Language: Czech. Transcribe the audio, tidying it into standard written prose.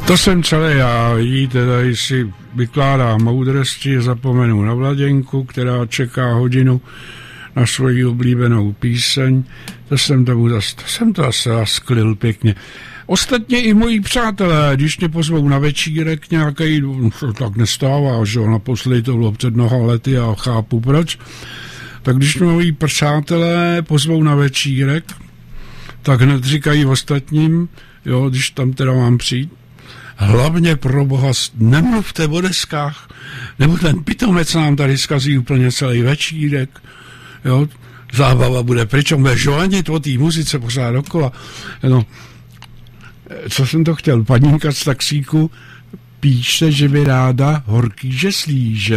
To jsem celý já, jí teda, jestli vykládá moudrosti, zapomenu na Vladěnku, která čeká hodinu na svoji oblíbenou píseň, to jsem to zase zasklil pěkně. Ostatně i moji přátelé, když mě pozvou na večírek nějaký, tak nestává, že naposledy to bylo před mnoha lety, já chápu proč, tak když mě moji přátelé pozvou na večírek, tak hned říkají ostatním, jo, když tam teda mám přijít, hlavně pro boha, nemluvte o deskách, nebo ten pitomec nám tady zkazí úplně celý večírek, jo, zábava bude pryč, on bude žvanit o té muzice pořád dokola. No, co jsem to chtěl, paninka z taxíku píše, že by ráda horký žeslí, že